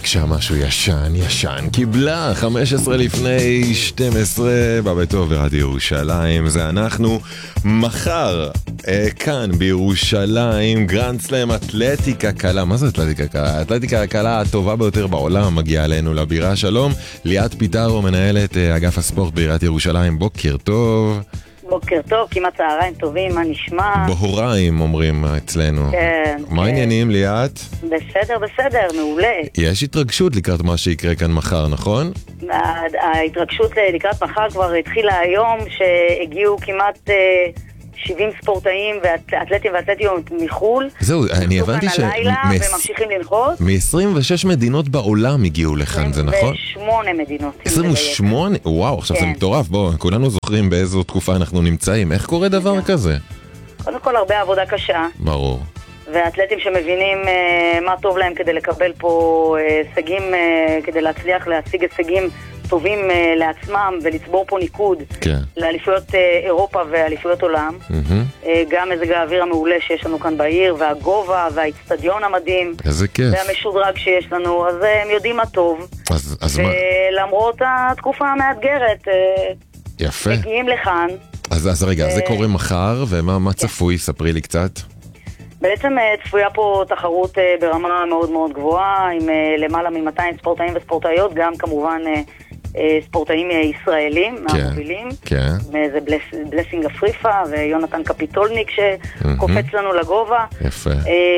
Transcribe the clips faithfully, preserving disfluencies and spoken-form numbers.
ביקשה משהו ישן, ישן, קיבלה חמש עשרה לפני שתים עשרה, בבית טוב ברדיו ירושלים, זה אנחנו. מחר, אה, כאן בירושלים, גרנד סלאם אתלטיקה קלה. מה זה אתלטיקה קלה? אתלטיקה הקלה הטובה ביותר בעולם מגיעה אלינו לבירה. שלום, ליאת פיטרו, מנהלת אה, אגף הספורט בעיריית ירושלים, בוקר טוב. בוקר טוב, כמעט צהריים טובים, מה נשמע? בהוריים אומרים אצלנו. כן. מה כן. העניינים, ליאת? בסדר, בסדר, מעולה. יש התרגשות לקראת מה שיקרה כאן מחר, נכון? ההתרגשות לקראת מחר כבר התחילה היום, שהגיעו כמעט שבעים ספורטאים ואתלטים ואתלטיות מחול. זהו, אני הבנתי ש... וממשיכים לנחות. מ-עשרים ושש מדינות בעולם הגיעו לכאן, זה נכון? עשרים ושמונה מדינות. עשרים ושמונה? וואו, עכשיו זה מטורף, בואו, כולנו זוכרים באיזו תקופה אנחנו נמצאים. איך קורה דבר כזה? קודם כל הרבה עבודה קשה. ברור. והאתלטים שמבינים uh, מה טוב להם כדי לקבל פה הישגים, uh, כדי להצליח להשיג הישגים טובים uh, לעצמם ולצבור פה ניקוד כן. לאליפויות uh, אירופה ואליפויות עולם. Mm-hmm. Uh, גם מזג האוויר המעולה שיש לנו כאן בעיר, והגובה והאצטדיון המדהים. איזה כיף. והמשודרג שיש לנו, אז uh, הם יודעים מה טוב. אז, אז ולמרות מה... התקופה המאתגרת, uh, יפה. מגיעים לכאן. אז, אז רגע, uh, זה קורה מחר, ומה מה צפוי? ספרי לי קצת. בעצם צפויה פה תחרות ברמה מאוד מאוד גבוהה, עם למעלה מ-מאתיים ספורטאים וספורטאיות, גם כמובן ספורטאים ישראלים, מהמובילים. כן. זה בלסינג אפריפה ויונתן קפיטולניק שקופץ לנו לגובה. יפה.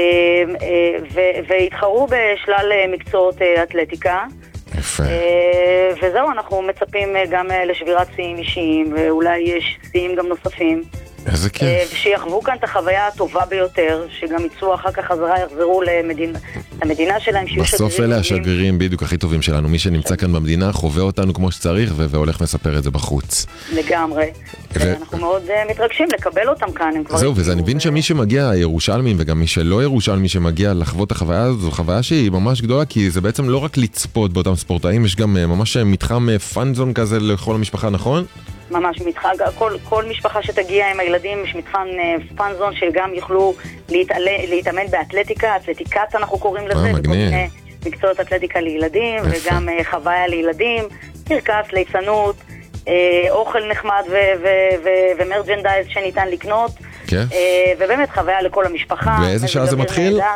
והתחרו בשלל מקצועות אתלטיקה. יפה. וזהו, אנחנו מצפים גם לשבירת שיאים אישיים, ואולי יש שיאים גם נוספים. איזה כיף. שיחוו כאן את החוויה הטובה ביותר, שגם יצאו אחר כך חזרה, יחזרו למדינה, למדינה שלהם. בסוף אלה השגרירים בדיוק הכי טובים שלנו. מי שנמצא כאן במדינה חווה אותנו כמו שצריך, והולך מספר את זה בחוץ. לגמרי. ואנחנו מאוד מתרגשים לקבל אותם כאן. זהו, וזה אני מבין שמי שמגיע, ירושלמים, וגם מי שלא ירושלמי שמגיע לחוות החוויה הזו, זו חוויה שהיא ממש גדולה, כי זה בעצם לא רק לצפות באותם ספורטאים, יש גם ממש מתחם פאנזון כזה לכל המשפחה, נכון? ממש מתחם, כל, כל משפחה שתגיע עם הילדים יש מתחם פאנזון שגם יוכלו להתעלה, להתאמן באתלטיקה, אתלטיקת אנחנו קוראים לזה, אה, וכל מיני מקצועות אתלטיקה לילדים, יפה. וגם חוויה לילדים, קרקס, ליצנות, אוכל נחמד ומרג'נדייז שניתן לקנות, כן. ובאמת חוויה לכל המשפחה. באיזה שעה זה מתחיל? נהדה.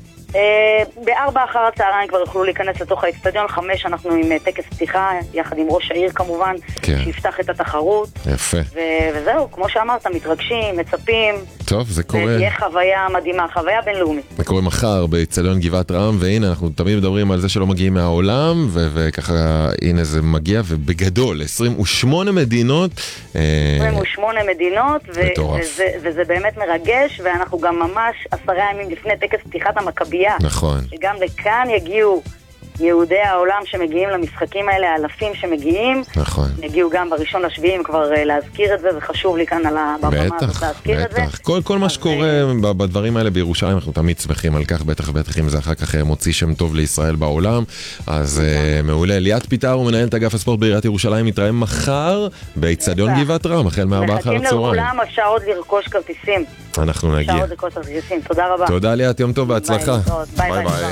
בארבע אחר הצהריים כבר יוכלו להיכנס לתוך האצטדיון. חמש אנחנו עם טקס פתיחה יחד עם ראש העיר כמובן, כן. שיפתח את התחרות. יפה. ו- וזהו, כמו שאמרת, מתרגשים, מצפים. טוב, זה קורה. תהיה חוויה מדהימה, חוויה בינלאומית. זה קורה מחר באצטדיון גבעת רם, והנה אנחנו תמיד מדברים על זה שלא מגיעים מהעולם, ו- וככה הנה זה מגיע, ובגדול עשרים ושמונה מדינות. עשרים ושמונה מדינות, ו- וזה, וזה באמת מרגש, ואנחנו גם ממש עשרה ימים לפני טקס פתיחת המכבי. נכון. שגם לכאן יגיעו יהודי העולם שמגיעים למשחקים האלה, אלפים שמגיעים. נכון. יגיעו גם בראשון לשביעים כבר להזכיר את זה, וחשוב לי כאן על הבמה הזאת להזכיר את זה. בטח, כל, כל מה שקורה בדברים האלה בירושלים, אנחנו תמיד שמחים על כך, בטח בטח אם זה אחר כך מוציא שם טוב לישראל בעולם. אז מעולה. ליאת פיטרו, מנהלת אגף הספורט בעיריית ירושלים, מתראה מחר באצטדיון גבעת רם, החל מארבע אחר הצהריים. מחכים לכולם, אפשר עוד לרכוש כרטיסים. אנחנו נגיע. אפשר עוד לרכוש כרטיסים. תודה רבה. תודה ליאת, יום טוב, בהצלחה. ביי ביי.